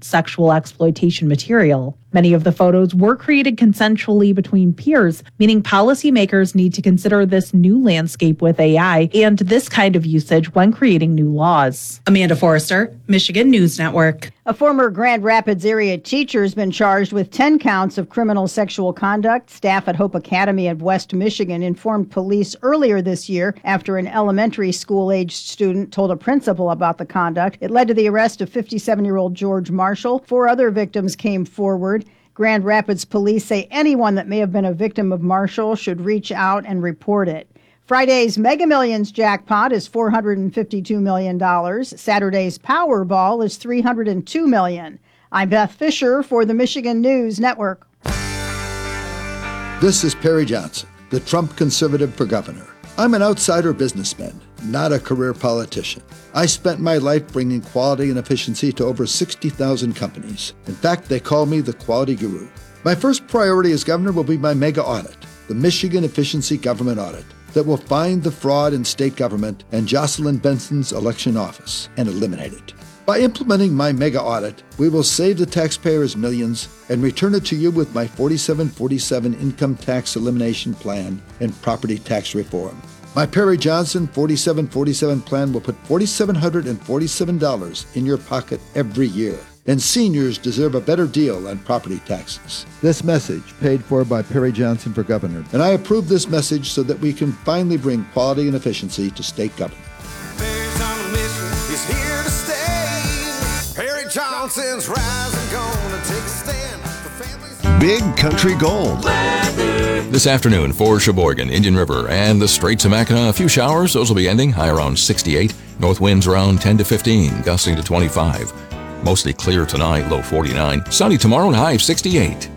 child sexual exploitation material. Many of the photos were created consensually between peers, meaning policymakers need to consider this new landscape with AI and this kind of usage when creating new laws. Amanda Forrester, Michigan News Network. A former Grand Rapids area teacher has been charged with 10 counts of criminal sexual conduct. Staff at Hope Academy of West Michigan informed police earlier this year after an elementary school-aged student told a principal about the conduct. It led to the arrest of 57-year-old George Marshall. 4 other victims came forward. Grand Rapids police say anyone that may have been a victim of Marshall should reach out and report it. Friday's Mega Millions jackpot is $452 million. Saturday's Powerball is $302 million. I'm Beth Fisher for the Michigan News Network. This is Perry Johnson, the Trump conservative for governor. I'm an outsider businessman, not a career politician. I spent my life bringing quality and efficiency to over 60,000 companies. In fact, they call me the quality guru. My first priority as governor will be my mega audit, the Michigan Efficiency Government Audit, that will find the fraud in state government and Jocelyn Benson's election office and eliminate it. By implementing my mega audit, we will save the taxpayers millions and return it to you with my 4747 income tax elimination plan and property tax reform. My Perry Johnson 4747 plan will put $4,747 in your pocket every year. And seniors deserve a better deal on property taxes. This message paid for by Perry Johnson for governor. And I approve this message so that we can finally bring quality and efficiency to state government. Perry's on a mission, he's here to stay. Perry Johnson's rising, gonna take a stand for families. Big Country Gold. This afternoon for Sheboygan, Indian River, and the Straits of Mackinac, a few showers. Those will be ending high around 68. North winds around 10 to 15, gusting to 25. Mostly clear tonight, low 49. Sunny tomorrow and high of 68.